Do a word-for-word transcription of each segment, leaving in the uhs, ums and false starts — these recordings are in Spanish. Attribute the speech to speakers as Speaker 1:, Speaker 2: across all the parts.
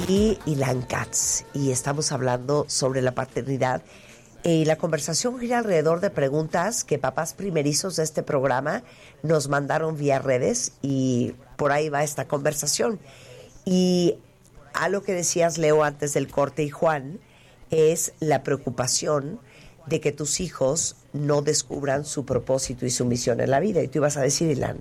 Speaker 1: y Ilan Katz, y estamos hablando sobre la paternidad. Y la conversación gira alrededor de preguntas que papás primerizos de este programa nos mandaron vía redes, y por ahí va esta conversación. Y a lo que decías, Leo, antes del corte, y Juan, es la preocupación de que tus hijos no descubran su propósito y su misión en la vida. Y tú ibas a decir, Ilan,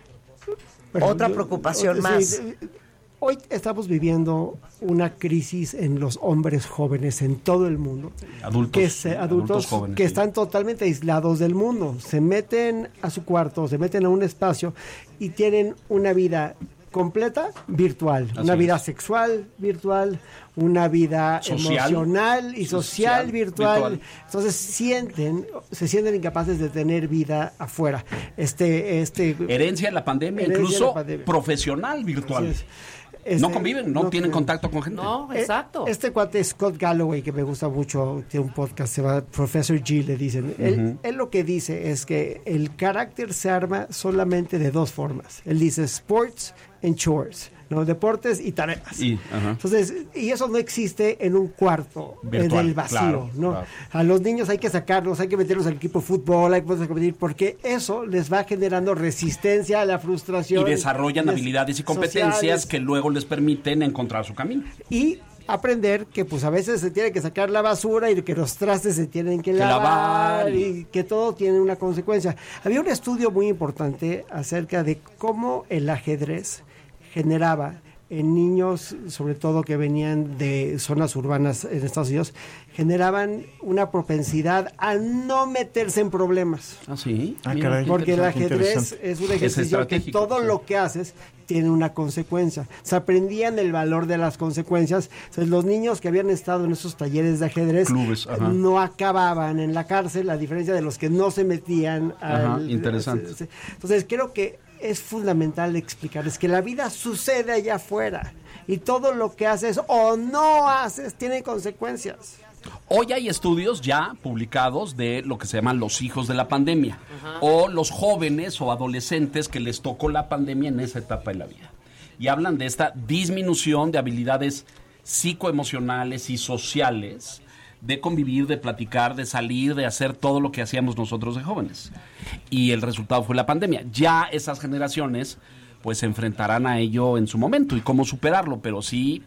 Speaker 1: bueno, otra yo, preocupación yo, más.
Speaker 2: Sí, hoy estamos viviendo una crisis en los hombres jóvenes en todo el mundo.
Speaker 3: Adultos.
Speaker 2: Que se, adultos, adultos jóvenes, que sí. están totalmente aislados del mundo. Se meten a su cuarto, se meten a un espacio y tienen una vida completa virtual. Así una vida es. sexual virtual, una vida social, emocional y social, social virtual. virtual. Entonces sienten, se sienten incapaces de tener vida afuera. Este, este
Speaker 3: herencia de la pandemia, incluso la pandemia. Profesional virtual. Este, no conviven, no, no tienen contacto con gente.
Speaker 4: No, exacto.
Speaker 2: Este cuate Scott Galloway, que me gusta mucho, tiene un podcast, se llama Professor G, le dicen. Uh-huh. él, él lo que dice es que el carácter se arma solamente de dos formas. Él dice sports and chores, ¿no? Deportes y tareas. Y, uh-huh. Entonces, y eso no existe en un cuarto virtual, del vacío, claro, ¿no? Claro. A los niños hay que sacarlos, hay que meterlos al equipo de fútbol, hay que competir, porque eso les va generando resistencia a la frustración.
Speaker 3: Y desarrollan des- habilidades y competencias sociales, que luego les permiten encontrar su camino.
Speaker 2: Y aprender que pues a veces se tiene que sacar la basura y que los trastes se tienen que, que lavar, lavar y que todo tiene una consecuencia. Había un estudio muy importante acerca de cómo el ajedrez generaba en niños, sobre todo que venían de zonas urbanas en Estados Unidos, generaban una propensidad a no meterse en problemas.
Speaker 3: ¿Ah, sí?
Speaker 2: Ah, caray, porque el ajedrez es un ejercicio que todo sí. lo que haces tiene una consecuencia. Se aprendían el valor de las consecuencias. Entonces, los niños que habían estado en esos talleres de ajedrez
Speaker 3: Clubes,
Speaker 2: no acababan en la cárcel, a diferencia de los que no se metían.
Speaker 3: Ajá,
Speaker 2: al,
Speaker 3: interesante.
Speaker 2: Entonces, creo que es fundamental explicarles que la vida sucede allá afuera y todo lo que haces o no haces tiene consecuencias.
Speaker 3: Hoy hay estudios ya publicados de lo que se llaman los hijos de la pandemia, ajá, o los jóvenes o adolescentes que les tocó la pandemia en esa etapa de la vida. Y hablan de esta disminución de habilidades psicoemocionales y sociales, de convivir, de platicar, de salir, de hacer todo lo que hacíamos nosotros de jóvenes. Y el resultado fue la pandemia. Ya esas generaciones pues se enfrentarán a ello en su momento y cómo superarlo, pero sí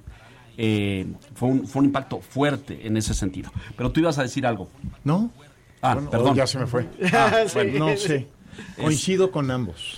Speaker 3: eh, fue, un, fue un impacto fuerte en ese sentido. Pero tú ibas a decir algo.
Speaker 5: ¿No?
Speaker 3: Ah,
Speaker 5: bueno,
Speaker 3: perdón.
Speaker 5: Ya se me fue. Ah, bueno, no sé. Coincido es, con ambos.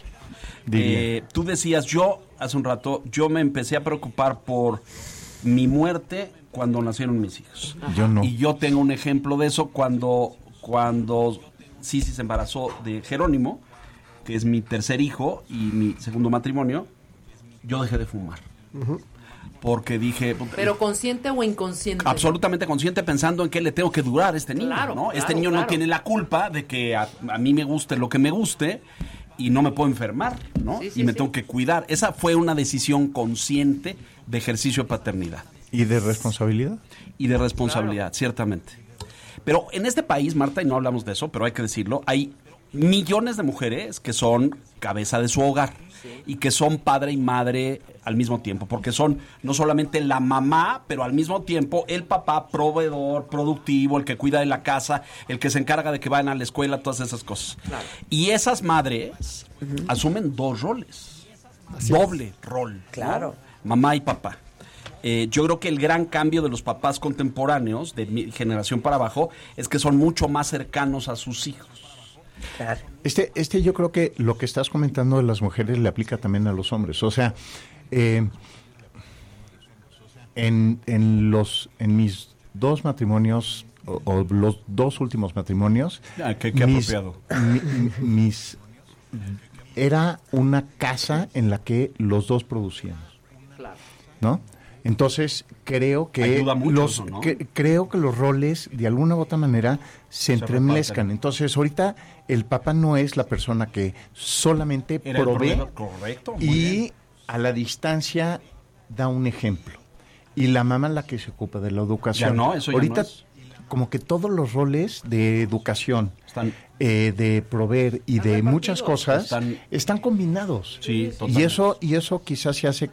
Speaker 3: Eh, tú decías, yo hace un rato, yo me empecé a preocupar por mi muerte cuando nacieron mis hijos.
Speaker 5: Yo no.
Speaker 3: Y yo tengo un ejemplo de eso cuando, cuando Sisi se embarazó de Jerónimo, que es mi tercer hijo y mi segundo matrimonio, yo dejé de fumar. Uh-huh. Porque dije...
Speaker 4: ¿Pero consciente o inconsciente?
Speaker 3: Absolutamente consciente, pensando en qué le tengo que durar a este niño, claro, ¿no? Claro, este niño claro. no tiene la culpa de que a, a mí me guste lo que me guste y no me puedo enfermar, ¿no? Sí, sí, y me sí. tengo que cuidar. Esa fue una decisión consciente de ejercicio de paternidad.
Speaker 5: ¿Y de responsabilidad?
Speaker 3: Y de responsabilidad, claro. ciertamente. Pero en este país, Marta, y no hablamos de eso, pero hay que decirlo, hay millones de mujeres que son cabeza de su hogar sí. y que son padre y madre al mismo tiempo, porque son no solamente la mamá, pero al mismo tiempo el papá proveedor, productivo, el que cuida de la casa, el que se encarga de que vayan a la escuela, todas esas cosas. Claro. Y esas madres uh-huh. asumen dos roles, Así doble es. rol,
Speaker 1: claro,
Speaker 3: ¿no? Mamá y papá. Eh, yo creo que el gran cambio de los papás contemporáneos, de mi generación para abajo, es que son mucho más cercanos a sus hijos.
Speaker 5: Claro. Este, este yo creo que lo que estás comentando de las mujeres le aplica también a los hombres. O sea, eh, en, en los en mis dos matrimonios o, o los dos últimos matrimonios,
Speaker 3: ah, qué, qué
Speaker 5: mis,
Speaker 3: apropiado.
Speaker 5: Mi, mis era una casa en la que los dos producíamos,
Speaker 4: claro.
Speaker 5: ¿no? Entonces creo que
Speaker 3: Ayuda mucho
Speaker 5: los
Speaker 3: eso, ¿no?
Speaker 5: que, creo que los roles de alguna u otra manera se, se entremezclan. Entonces ahorita el papá no es la persona que solamente
Speaker 3: Era
Speaker 5: provee
Speaker 3: correcto, muy
Speaker 5: y
Speaker 3: bien.
Speaker 5: a la distancia da un ejemplo. Y la mamá es la que se ocupa de la educación.
Speaker 3: Ya no, eso ya
Speaker 5: ahorita
Speaker 3: no es.
Speaker 5: Como que todos los roles de educación,
Speaker 3: están,
Speaker 5: eh, de proveer y de muchas cosas
Speaker 3: están,
Speaker 5: están combinados.
Speaker 3: Sí,
Speaker 5: y eso y eso quizás se hace